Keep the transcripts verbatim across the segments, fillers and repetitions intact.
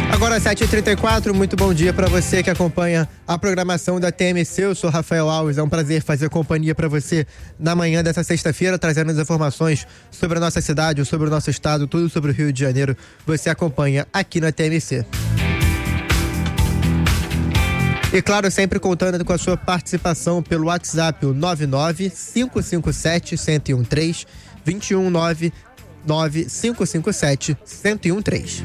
Agora sete e trinta e quatro, muito bom dia para você que acompanha a programação da T M C. Eu sou Rafael Alves, é um prazer fazer companhia para você na manhã dessa sexta-feira, trazendo as informações sobre a nossa cidade, sobre o nosso estado, tudo sobre o Rio de Janeiro. Você acompanha aqui na T M C. E claro, sempre contando com a sua participação pelo WhatsApp, o nove nove cinco cinco sete, um zero um três, dois um nove nove cinco cinco sete, um zero um três.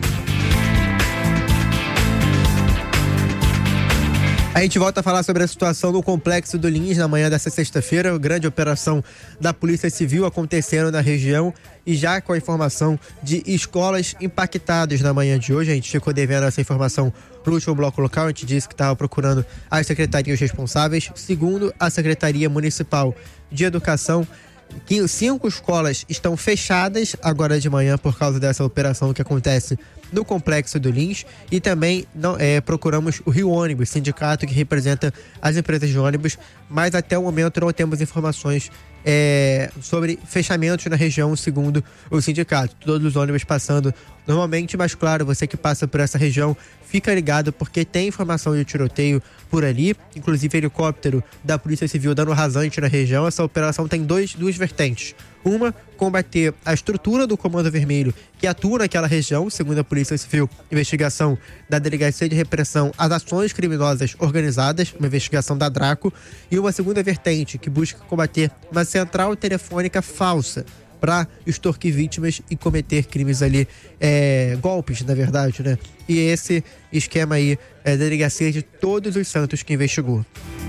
A gente volta a falar sobre a situação no Complexo do Lins na manhã dessa sexta-feira. Grande operação da Polícia Civil acontecendo na região e já com a informação de escolas impactadas na manhã de hoje. A gente ficou devendo essa informação no último bloco local. A gente disse que estava procurando as secretarias responsáveis. Segundo a Secretaria Municipal de Educação, que cinco escolas estão fechadas agora de manhã por causa dessa operação que acontece no Complexo do Lins, e também não, é, procuramos o Rio Ônibus, sindicato que representa as empresas de ônibus, mas até o momento não temos informações é, sobre fechamentos na região, segundo o sindicato. Todos os ônibus passando normalmente, mas claro, você que passa por essa região, fica ligado porque tem informação de tiroteio por ali, inclusive helicóptero da Polícia Civil dando rasante na região. Essa operação tem dois, duas vertentes. Uma, combater a estrutura do Comando Vermelho que atua naquela região, segundo a Polícia Civil, investigação da Delegacia de Repressão às Ações Criminosas Organizadas, uma investigação da Draco, e uma segunda vertente que busca combater uma central telefônica falsa para extorquir vítimas e cometer crimes ali, é, golpes, na verdade, né? E esse esquema aí é a Delegacia de Todos os Santos que investigou.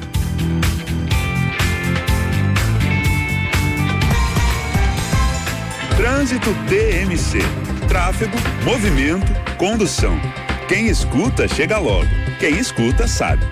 Trânsito T M C. Tráfego, movimento, condução. Quem escuta, chega logo. Quem escuta, sabe.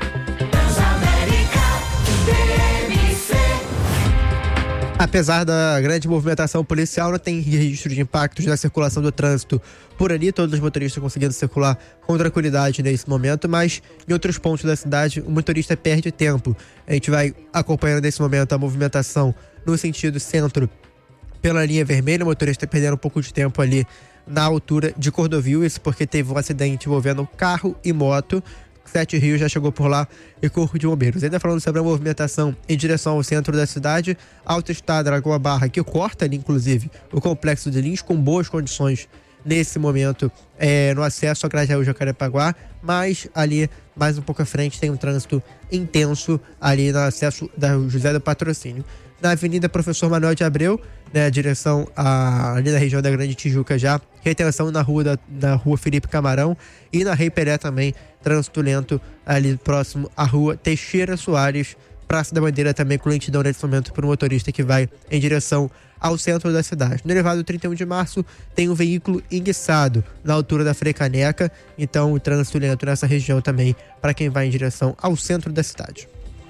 Apesar da grande movimentação policial, não tem registro de impactos na circulação do trânsito por ali. Todos os motoristas conseguindo circular com tranquilidade nesse momento, mas em outros pontos da cidade o motorista perde tempo. A gente vai acompanhando nesse momento a movimentação no sentido centro pela linha vermelha, o motorista perdendo um pouco de tempo ali na altura de Cordovil, isso porque teve um acidente envolvendo carro e moto. Sete Rios já chegou por lá e Corpo de Bombeiros. Ainda falando sobre a movimentação em direção ao centro da cidade, Autoestrada Lagoa Barra, que corta ali inclusive o Complexo de Lins, com boas condições nesse momento é, no acesso a Grajaú Jacarepaguá, mas ali mais um pouco à frente tem um trânsito intenso ali no acesso da José do Patrocínio. Na Avenida Professor Manuel de Abreu, né, direção a, ali na região da Grande Tijuca já, retenção na rua, da, na rua Felipe Camarão, e na Rei Pelé também, trânsito lento ali próximo à rua Teixeira Soares, Praça da Bandeira também com lentidão nesse momento para o motorista que vai em direção ao centro da cidade. No elevado trinta e um de março tem um veículo enguiçado na altura da Frei Caneca, então o trânsito lento nessa região também para quem vai em direção ao centro da cidade.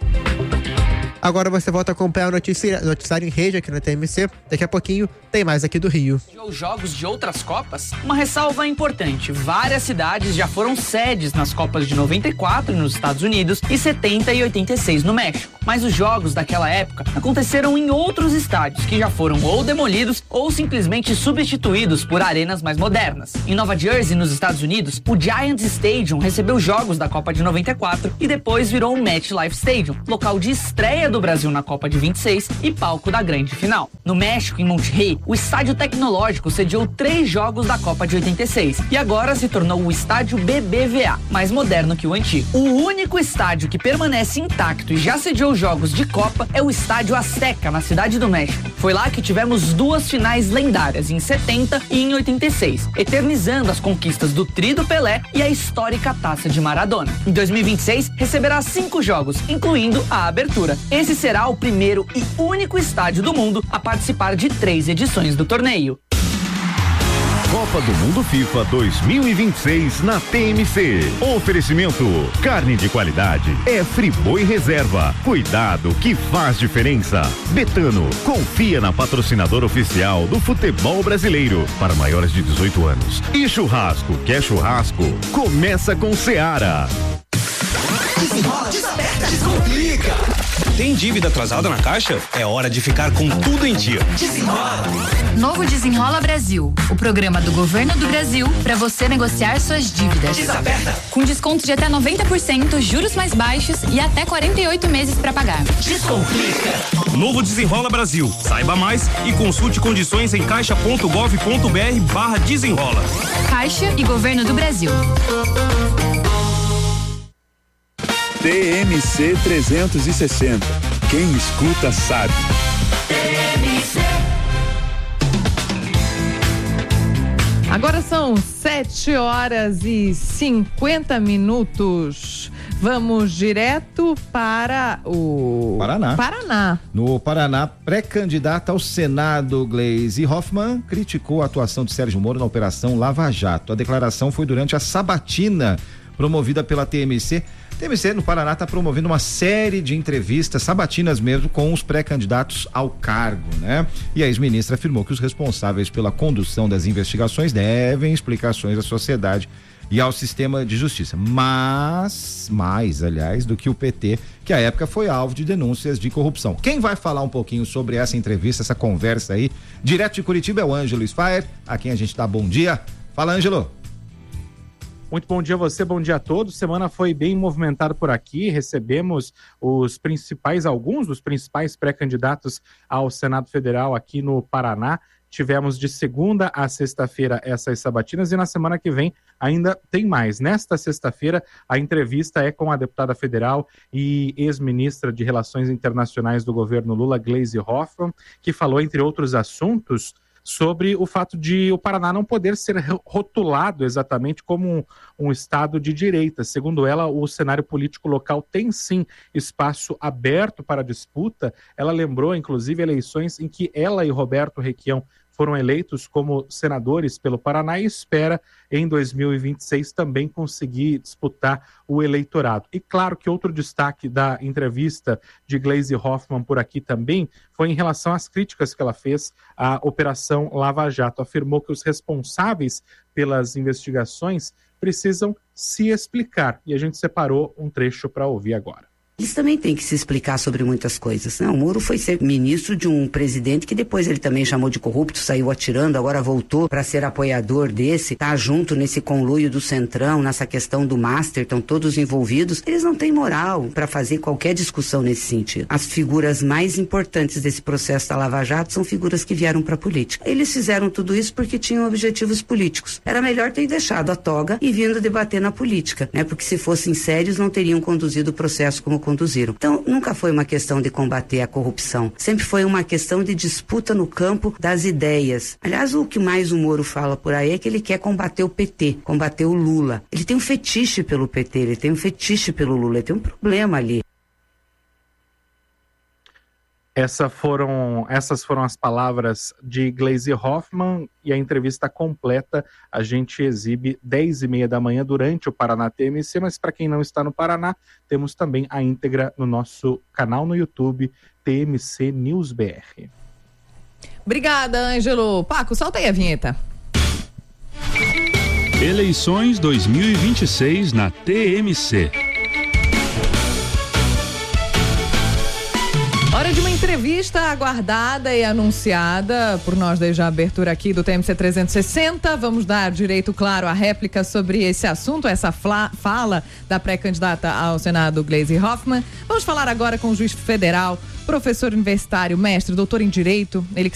Agora você volta a acompanhar o noticiário, noticiário em rede aqui na T M C. Daqui a pouquinho tem mais aqui do Rio. Os jogos de outras Copas? Uma ressalva importante: várias cidades já foram sedes nas Copas de noventa e quatro nos Estados Unidos e setenta e oitenta e seis no México. Mas os jogos daquela época aconteceram em outros estádios que já foram ou demolidos ou simplesmente substituídos por arenas mais modernas. Em Nova Jersey, nos Estados Unidos, o Giants Stadium recebeu jogos da Copa de noventa e quatro e depois virou o MetLife Stadium, local de estreia do Brasil na Copa de vinte e seis e palco da grande final. No México, em Monterrey, o Estádio Tecnológico sediou três jogos da Copa de oitenta e seis e agora se tornou o Estádio B B V A, mais moderno que o antigo. O único estádio que permanece intacto e já sediou jogos de Copa é o Estádio Azteca, na Cidade do México. Foi lá que tivemos duas finais lendárias, em setenta e em oitenta e seis, eternizando as conquistas do Tri do Pelé e a histórica Taça de Maradona. Em dois mil e vinte e seis, receberá cinco jogos, incluindo a abertura. Esse será o primeiro e único estádio do mundo a participar de três edições do torneio. Copa do Mundo FIFA dois mil e vinte e seis na T M C. Oferecimento: carne de qualidade é Friboi Reserva. Cuidado que faz diferença. Betano, confia na patrocinadora oficial do futebol brasileiro para maiores de dezoito anos. E churrasco, quer churrasco? Começa com Seara. Desenrola, desaperta, descomplica. Tem dívida atrasada na Caixa? É hora de ficar com tudo em dia. Desenrola. Novo Desenrola Brasil, o programa do Governo do Brasil para você negociar suas dívidas. Desaperta. Com desconto de até noventa por cento, juros mais baixos e até quarenta e oito meses para pagar. Descomplica. Novo Desenrola Brasil. Saiba mais e consulte condições em caixa ponto gov ponto br barra desenrola. Caixa e Governo do Brasil. T M C trezentos e sessenta. Quem escuta sabe. T M C. Agora são sete horas e cinquenta minutos. Vamos direto para o Paraná. Paraná. No Paraná, pré-candidata ao Senado, Gleisi Hoffmann, criticou a atuação de Sérgio Moro na Operação Lava Jato. A declaração foi durante a sabatina promovida pela T M C. A T M C no Paraná está promovendo uma série de entrevistas, sabatinas mesmo, com os pré-candidatos ao cargo, né? E a ex-ministra afirmou que os responsáveis pela condução das investigações devem explicações à sociedade e ao sistema de justiça, mas mais, aliás, do que o P T, que à época foi alvo de denúncias de corrupção. Quem vai falar um pouquinho sobre essa entrevista, essa conversa aí, direto de Curitiba, é o Ângelo Sfaer, a quem a gente dá bom dia. Fala, Ângelo. Muito bom dia a você, bom dia a todos. Semana foi bem movimentada por aqui, recebemos os principais, alguns dos principais pré-candidatos ao Senado Federal aqui no Paraná. Tivemos de segunda a sexta-feira essas sabatinas e na semana que vem ainda tem mais. Nesta sexta-feira, a entrevista é com a deputada federal e ex-ministra de Relações Internacionais do governo Lula, Gleisi Hoffmann, que falou, entre outros assuntos, sobre o fato de o Paraná não poder ser rotulado exatamente como um, um estado de direita. Segundo ela, o cenário político local tem sim espaço aberto para disputa. Ela lembrou, inclusive, eleições em que ela e Roberto Requião foram eleitos como senadores pelo Paraná e espera, em dois mil e vinte e seis, também conseguir disputar o eleitorado. E claro que outro destaque da entrevista de Gleisi Hoffmann por aqui também foi em relação às críticas que ela fez à Operação Lava Jato. Afirmou que os responsáveis pelas investigações precisam se explicar. E a gente separou um trecho para ouvir agora. Eles também têm que se explicar sobre muitas coisas, né? O Moro foi ser ministro de um presidente que depois ele também chamou de corrupto, saiu atirando, agora voltou para ser apoiador desse, tá junto nesse conluio do Centrão, nessa questão do Master, estão todos envolvidos. Eles não têm moral para fazer qualquer discussão nesse sentido. As figuras mais importantes desse processo da Lava Jato são figuras que vieram para a política. Eles fizeram tudo isso porque tinham objetivos políticos. Era melhor ter deixado a toga e vindo debater na política, né? Porque se fossem sérios não teriam conduzido o processo como conduziram. Então, nunca foi uma questão de combater a corrupção. Sempre foi uma questão de disputa no campo das ideias. Aliás, o que mais o Moro fala por aí é que ele quer combater o P T, combater o Lula. Ele tem um fetiche pelo P T, ele tem um fetiche pelo Lula, ele tem um problema ali. Essa foram, essas foram as palavras de Gleisi Hoffmann e a entrevista completa a gente exibe dez e meia da manhã durante o Paraná T M C, mas para quem não está no Paraná, temos também a íntegra no nosso canal no YouTube, T M C News B R. Obrigada, Ângelo. Paco, solta aí a vinheta. Eleições dois mil e vinte e seis na T M C. Hora de uma entrevista aguardada e anunciada por nós desde a abertura aqui do T M C trezentos e sessenta. Vamos dar direito, claro, à réplica sobre esse assunto, essa fla, fala da pré-candidata ao Senado, Gleisi Hoffmann. Vamos falar agora com o juiz federal, professor universitário, mestre, doutor em Direito, ele que